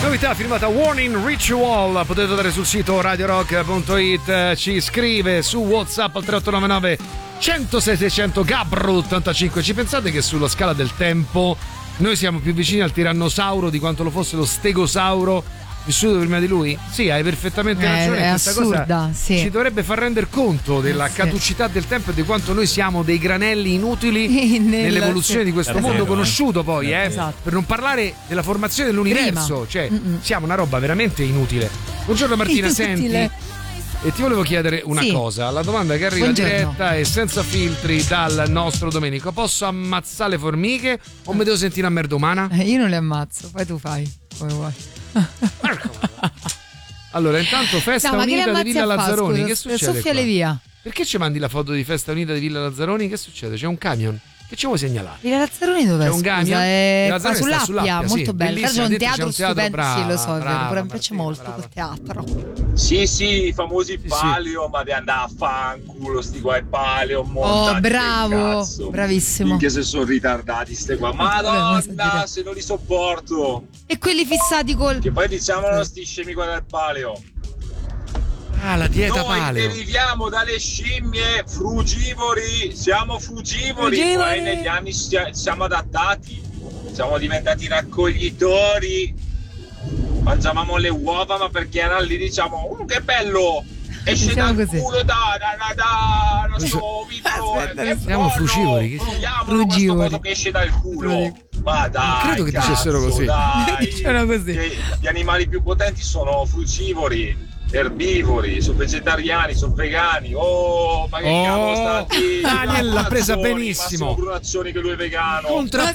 Novità firmata Warning Ritual, potete andare sul sito radiorock.it, ci scrive su WhatsApp al 3899 106 600 Gabru 85. Ci pensate che sulla scala del tempo noi siamo più vicini al tirannosauro di quanto lo fosse lo stegosauro vissuto prima di lui? Sì, hai perfettamente ragione. È questa assurda, cosa sì. ci dovrebbe far rendere conto della caducità del tempo e di quanto noi siamo dei granelli inutili nell'evoluzione di questo mondo conosciuto poi, esatto. per non parlare della formazione dell'universo. Cioè siamo una roba veramente inutile. Buongiorno Martina, Inutile. senti, e ti volevo chiedere una cosa. La domanda che arriva diretta e senza filtri dal nostro Domenico: posso ammazzare le formiche o mi devo sentire una merda umana? Io non le ammazzo, poi tu fai come vuoi. Allora, intanto Festa Unita di Villa Lazzaroni, che succede? Soffiale via. Perché ci mandi la foto di Festa Unita di Villa Lazzaroni? Che succede? C'è un camion? Che ci vuoi segnalare? Villa Lazzaroni dov'è? C'è un camion? È qua sull'Appia, molto bello. C'è un teatro stupendo, brava, sì, lo so, brava, mi piace molto quel teatro. Sì, i famosi palio, ma di andare a fanculo, sti qua palio, Oh, bravo, bravissimo. Minchia se sono ritardati ste qua, madonna, se non li sopporto. E quelli fissati col... Che poi diciamolo sti scemi qua del paleo. Ah, la dieta Noi paleo. deriviamo dalle scimmie frugivori, siamo frugivori. Poi negli anni siamo adattati, siamo diventati raccoglitori, mangiavamo le uova, ma perché erano lì, diciamo, che bello, esce dal culo da non so, siamo frugivori. Frugivori che esce dal culo. Ma dai, credo che dicessero così. Dicevano così. Gli animali più potenti sono frugivori, erbivori, sono vegetariani, sono vegani. Oh, ma che cavolo stati? Daniel l'ha presa benissimo. Brunaccioni che lui è vegano.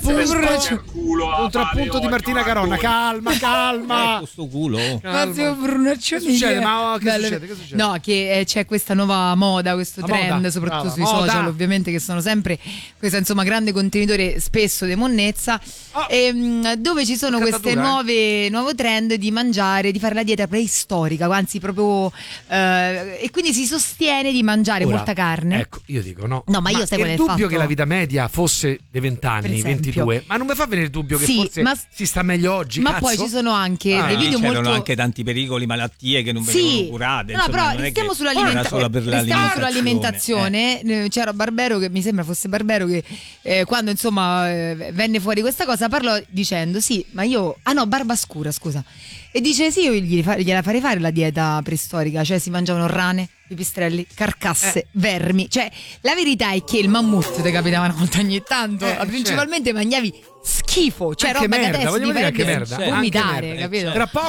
Contrappunto di Martina Caronna. Calma. Questo culo. Massimo Brunaccioni. Che succede? Ma che succede? No, che c'è questa nuova moda, questo trend, soprattutto sui social, ovviamente, che sono sempre questa, insomma, grande contenitore spesso di monnezza, dove ci sono queste nuovo trend di mangiare, di fare la dieta preistorica, anzi proprio e quindi si sostiene di mangiare molta carne. Ecco, io dico no. No, ma io sai qual è il dubbio fatto? che la vita media fosse dei 20 anni, 22, ma non mi fa venire il dubbio che forse si sta meglio oggi. Ma poi ci sono anche dei video c'erano molto... anche tanti pericoli, malattie che non venivano curate. No, insomma, però stiamo sull'alimentazione. C'era Barbero, che mi sembra fosse Barbero, che quando insomma venne fuori questa cosa parlò dicendo sì, ma io... Ah no, Barbascura, scusa. E dice sì, io gliela farei fare la dieta preistorica, cioè si mangiavano rane, pipistrelli, carcasse, vermi. Cioè la verità è che il mammut ti capitava una volta ogni tanto, principalmente mangiavi schifo, cioè anche roba merda, che adesso vogliamo ti dire anche farebbe merda, vomitare, anche capito? Tra poco